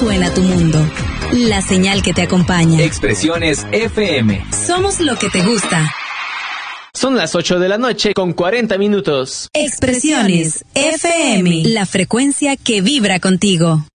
suena tu mundo. La señal que te acompaña. Expresiones FM. Somos lo que te gusta. Son las 8 de la noche con 40 minutos. Expresiones FM. La frecuencia que vibra contigo.